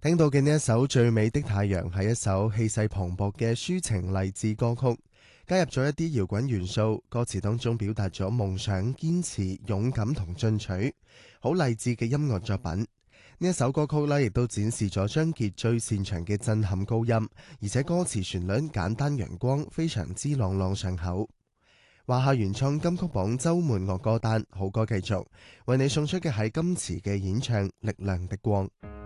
聽到嘅呢一首《最美的太陽》係一首氣勢磅礴嘅抒情勵志歌曲，加入咗一啲搖滾元素，歌詞當中表達咗夢想、堅持、勇敢同進取，好勵志嘅音樂作品。呢一首歌曲呢，亦都展示咗張傑最擅長嘅震撼高音，而且歌詞旋律簡單陽光，非常之朗朗上口。華夏原創金曲榜週末樂歌單，好歌繼續為你送出嘅係金池嘅演唱《力量的光》。